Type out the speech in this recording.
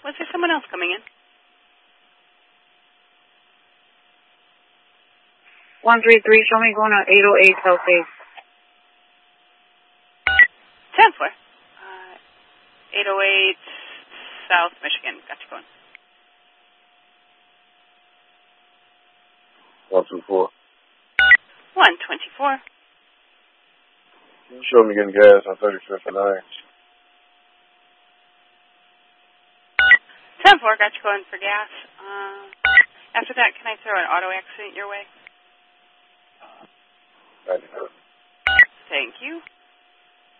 Was there someone else coming in? 133, show me going on 808 South 10th floor. 808 South Michigan. Got you going. 124. 124. Can you show me getting gas on 35th and 9? 10th floor. Got you going for gas. After that, can I throw an auto accident your way? I do. Thank you.